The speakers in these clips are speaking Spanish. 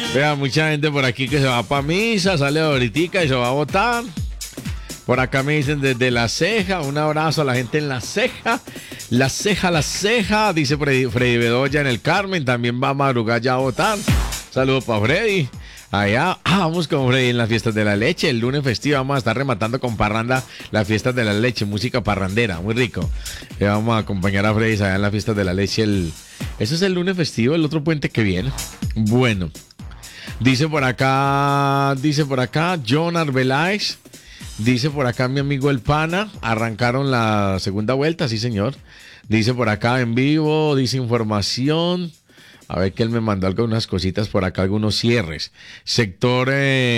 Vea, mucha gente por aquí que se va para misa, sale ahorita y se va a votar. Por acá me dicen desde La Ceja, un abrazo a la gente en La Ceja. La Ceja, dice Freddy Bedoya en el Carmen, también va a madrugar ya a votar. Saludos para Freddy. Allá, vamos con Freddy en las fiestas de la leche. El lunes festivo vamos a estar rematando con parranda las fiestas de la leche, música parrandera, muy rico. Vamos a acompañar a Freddy allá en las fiestas de la leche. Eso es el lunes festivo, el otro puente que viene. Bueno, dice por acá John Arbeláez. Dice por acá mi amigo El Pana, arrancaron la segunda vuelta, sí señor. Dice por acá en vivo, dice información. A ver que él me mandó algunas cositas por acá, algunos cierres. Sector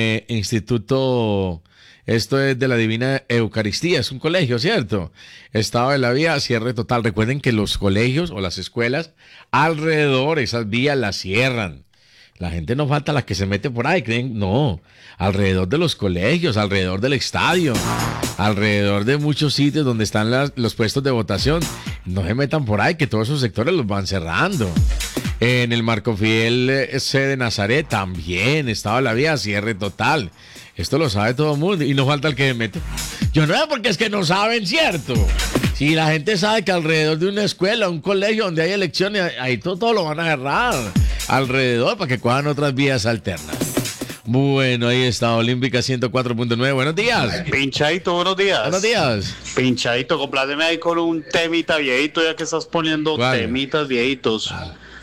Instituto, esto es de la Divina Eucaristía, es un colegio, ¿cierto? Estado de la vía, cierre total. Recuerden que los colegios o las escuelas alrededor, esas vías las cierran. La gente no falta la que se mete por ahí, creen, no, alrededor de los colegios, alrededor del estadio, alrededor de muchos sitios donde están los puestos de votación, no se metan por ahí, que todos esos sectores los van cerrando. En el Marco Fidel C de Nazaret también, estaba la vía, cierre total. Esto lo sabe todo el mundo y no falta el que se mete. Yo no sé porque es que no saben, ¿cierto? Si la gente sabe que alrededor de una escuela, un colegio donde hay elecciones, ahí todo lo van a agarrar alrededor para que cojan otras vías alternas. Bueno, ahí está, Olímpica 104.9. Buenos días. Pinchadito, buenos días. Buenos días. Pinchadito, compláceme ahí con un temita viejito, ya que estás poniendo temitas viejitos.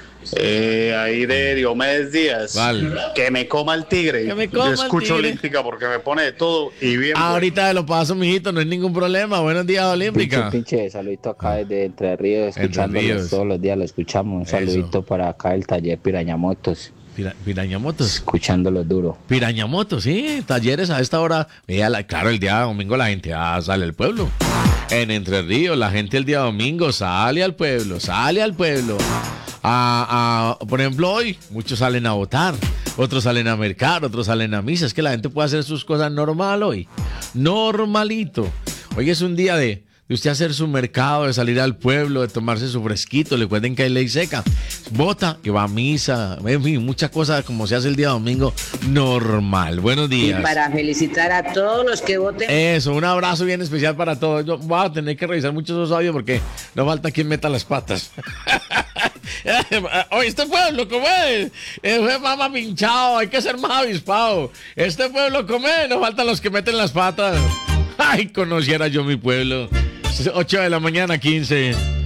Ahí de Diomedes Díaz. Que me coma el tigre. Que me coma Yo escucho el tigre. Olímpica porque me pone de todo y bien. Ahorita lo paso, mijito, no hay ningún problema. Buenos días, Olímpica. Pinche, saludito acá desde Entre Ríos, escuchándolos todos los días, lo escuchamos. Un saludito para acá el taller Pirañamotos. Pirañamotos. Escuchándolos duro. Pirañamotos, sí, talleres a esta hora. Claro, el día domingo la gente sale al pueblo. En Entre Ríos, la gente el día domingo sale al pueblo. Por ejemplo, hoy muchos salen a votar, otros salen a mercar, otros salen a misa. Es que la gente puede hacer sus cosas normal hoy. Normalito. Hoy es un día de usted hacer su mercado, de salir al pueblo, de tomarse su fresquito. Le cuenten que hay ley seca. Vota, que va a misa, en fin, muchas cosas como se hace el día domingo normal. Buenos días. Y para felicitar a todos los que voten. Eso, un abrazo bien especial para todos. Yo voy a tener que revisar muchos esos audios porque no falta quien meta las patas. Oye, este pueblo, ¿cómo es? Fue mamá pinchado, hay que ser más avispado. Este pueblo, ¿cómo es? No faltan los que meten las patas. Ay, conociera yo mi pueblo. 8 de la mañana, 15.